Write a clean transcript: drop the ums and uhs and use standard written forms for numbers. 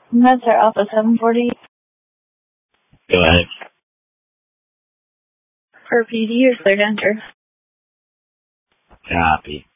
Medstar Alpha 740. Go ahead. For PD, you're clear to enter. Copy.